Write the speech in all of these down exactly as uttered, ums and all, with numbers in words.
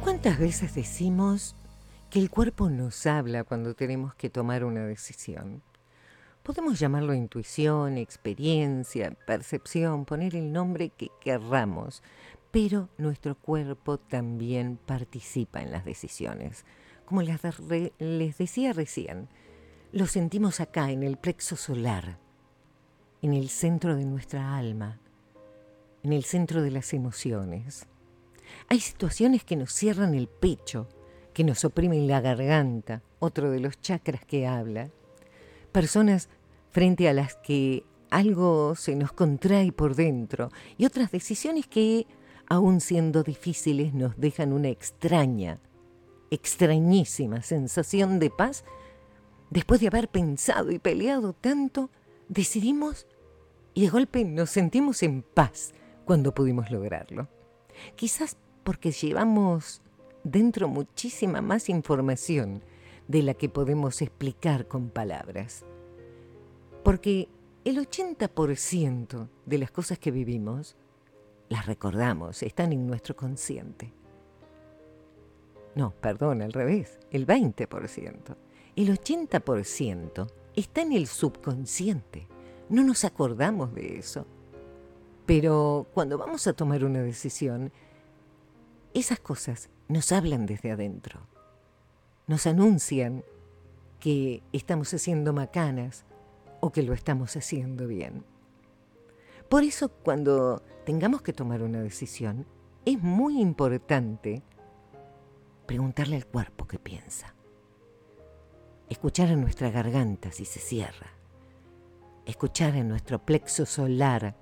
¿Cuántas veces decimos que el cuerpo nos habla cuando tenemos que tomar una decisión? Podemos llamarlo intuición, experiencia, percepción, poner el nombre que querramos, pero nuestro cuerpo también participa en las decisiones. Como les, de- les decía recién, lo sentimos acá, en el plexo solar, en el centro de nuestra alma, en el centro de las emociones. Hay situaciones que nos cierran el pecho, que nos oprimen la garganta, otro de los chakras que habla. Personas frente a las que algo se nos contrae por dentro y otras decisiones que, aun siendo difíciles, nos dejan una extraña, extrañísima sensación de paz. Después de haber pensado y peleado tanto, decidimos y de golpe nos sentimos en paz cuando pudimos lograrlo. Quizás porque llevamos dentro muchísima más información de la que podemos explicar con palabras. Porque el ochenta por ciento de las cosas que vivimos las recordamos, están en nuestro consciente. No, perdón, al revés, el veinte por ciento. El ochenta por ciento está en el subconsciente. No nos acordamos de eso. Pero cuando vamos a tomar una decisión, esas cosas nos hablan desde adentro. Nos anuncian que estamos haciendo macanas o que lo estamos haciendo bien. Por eso, cuando tengamos que tomar una decisión, es muy importante preguntarle al cuerpo qué piensa. Escuchar a nuestra garganta si se cierra. Escuchar a nuestro plexo solar.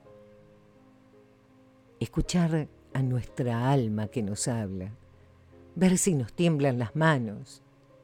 Escuchar a nuestra alma que nos habla. Ver si nos tiemblan las manos.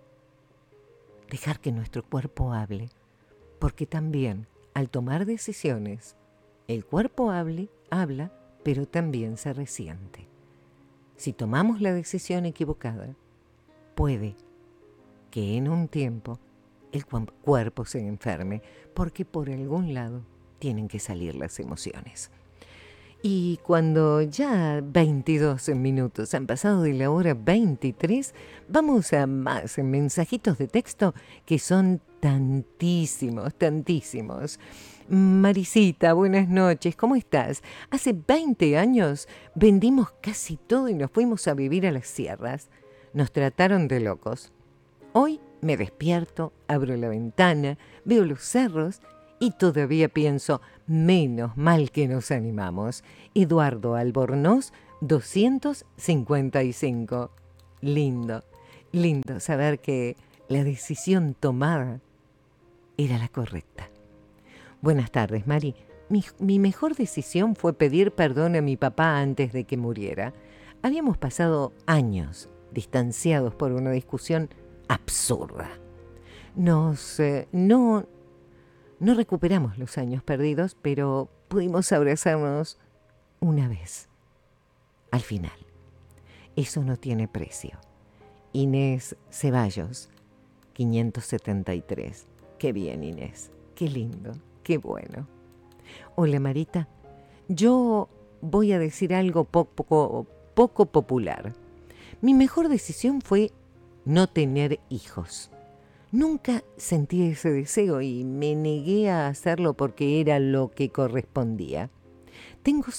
Dejar que nuestro cuerpo hable, porque también al tomar decisiones, el cuerpo hable, habla, pero también se resiente. Si tomamos la decisión equivocada, puede que en un tiempo el cu- cuerpo se enferme, porque por algún lado tienen que salir las emociones. Y cuando ya veintidós minutos han pasado de la hora veintitrés, vamos a más mensajitos de texto que son tantísimos, tantísimos. Marisita, buenas noches, ¿cómo estás? Hace veinte años vendimos casi todo y nos fuimos a vivir a las sierras. Nos trataron de locos. Hoy me despierto, abro la ventana, veo los cerros y todavía pienso, menos mal que nos animamos. Eduardo Albornoz, doscientos cincuenta y cinco. Lindo, lindo saber que la decisión tomada era la correcta. Buenas tardes, Mari. Mi, mi mejor decisión fue pedir perdón a mi papá antes de que muriera. Habíamos pasado años distanciados por una discusión absurda. Nos, eh, no, no recuperamos los años perdidos, pero pudimos abrazarnos una vez. Al final. Eso no tiene precio. Inés Ceballos, quinientos setenta y tres. Qué bien, Inés. Qué lindo. Qué bueno. Hola, Marita. Yo voy a decir algo poco, poco popular. Mi mejor decisión fue no tener hijos. Nunca sentí ese deseo y me negué a hacerlo porque era lo que correspondía. Tengo